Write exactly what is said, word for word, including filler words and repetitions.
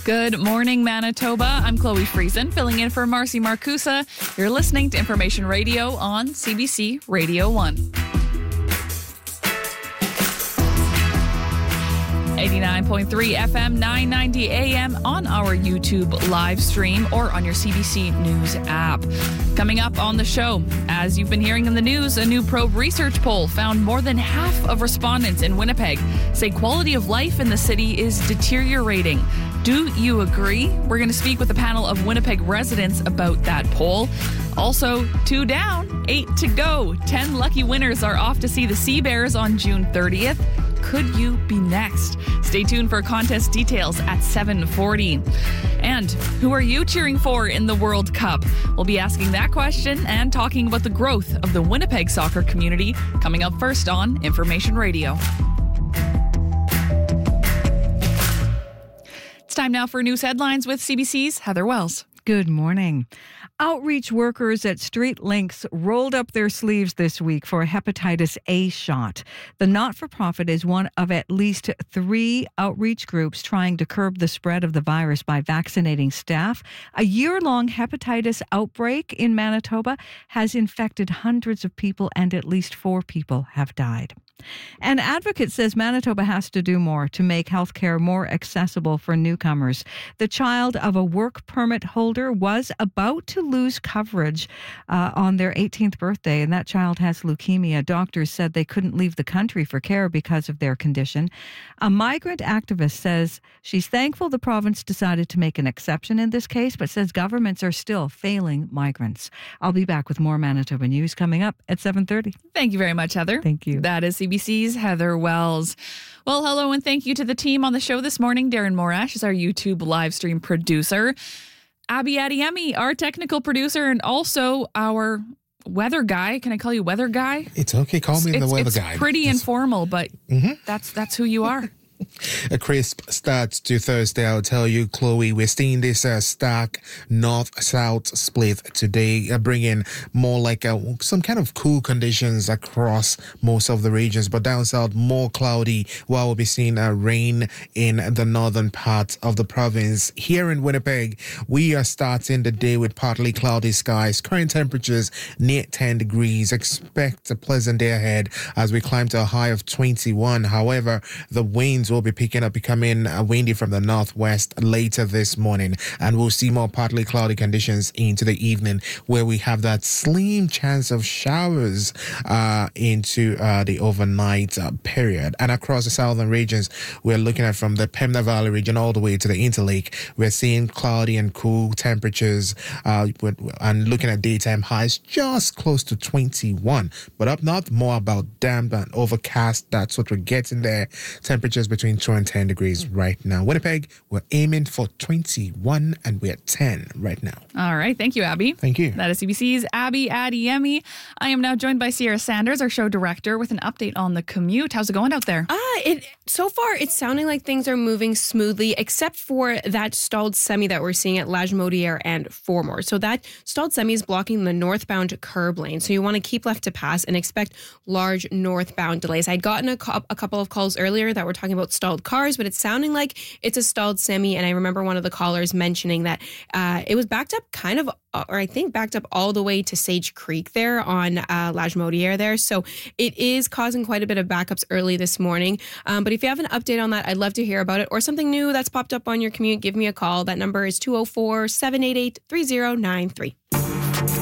Good morning, Manitoba. I'm Chloe Friesen, filling in for Marcy Marcusa. You're listening to Information Radio on C B C Radio one. eighty-nine point three F M, nine ninety A M on our YouTube live stream or on your C B C News app. Coming up on the show, as you've been hearing in the news, a new Probe research poll found more than half of respondents in Winnipeg say quality of life in the city is deteriorating. Do you agree? We're going to speak with a panel of Winnipeg residents about that poll. Also, two down, eight to go. Ten lucky winners are off to see the Sea Bears on June thirtieth. Could you be next? Stay tuned for contest details at seven forty. And who are you cheering for in the World Cup? We'll be asking that question and talking about the growth of the Winnipeg soccer community coming up first on Information Radio. It's time now for news headlines with C B C's Heather Wells. Good morning. Outreach workers at Street Links rolled up their sleeves this week for a hepatitis A shot. The not-for-profit is one of at least three outreach groups trying to curb the spread of the virus by vaccinating staff. A year-long hepatitis outbreak in Manitoba has infected hundreds of people and at least four people have died. An advocate says Manitoba has to do more to make healthcare more accessible for newcomers. The child of a work permit holder was about to lose coverage uh, on their eighteenth birthday, and that child has leukemia. Doctors said they couldn't leave the country for care because of their condition. A migrant activist says she's thankful the province decided to make an exception in this case, but says governments are still failing migrants. I'll be back with more Manitoba news coming up at seven thirty. Thank you very much, Heather. Thank you. That is C B C's Heather Wells. Well, hello and thank you to the team on the show this morning. Darren Morash is our YouTube live stream producer. Abby Adiemi, our technical producer, and also our weather guy. Can I call you weather guy? It's okay. Call me it's, the weather it's guy. It's pretty it's... informal, but mm-hmm. that's that's who you are. A crisp start to Thursday, I'll tell you, Chloe. We're seeing this uh, stark north-south split today, uh, bringing more like uh, some kind of cool conditions across most of the regions, but down south, more cloudy, while we'll be seeing uh, rain in the northern part of the province. Here in Winnipeg, we are starting the day with partly cloudy skies, current temperatures near ten degrees. Expect a pleasant day ahead as we climb to a high of twenty-one. However, the winds will be picking up, becoming windy from the northwest later this morning, and we'll see more partly cloudy conditions into the evening, where we have that slim chance of showers uh, into uh, the overnight uh, period. And across the southern regions, we're looking at from the Pembina Valley region all the way to the Interlake, we're seeing cloudy and cool temperatures, uh, and looking at daytime highs just close to twenty-one. But up north, more about damp and overcast. That's what we're getting there. Temperatures between two and ten degrees right now. Winnipeg, we're aiming for twenty-one and we're at ten right now. All right. Thank you, Abby. Thank you. That is C B C's Abby Adiemi. I am now joined by Sierra Sanders, our show director, with an update on the commute. How's it going out there? Ah, it so far it's sounding like things are moving smoothly, except for that stalled semi that we're seeing at Lagimodiere and Formore. So that stalled semi is blocking the northbound curb lane. So you want to keep left to pass and expect large northbound delays. I'd gotten a, co- a couple of calls earlier that were talking about stalled cars, but it's sounding like it's a stalled semi. And I remember one of the callers mentioning that uh, it was backed up kind of, or I think backed up all the way to Sage Creek there on uh, Lagimodiere there. So it is causing quite a bit of backups early this morning. Um, but if you have an update on that, I'd love to hear about it, or something new that's popped up on your commute, give me a call. That number is two oh four, seven eight eight, three oh nine three.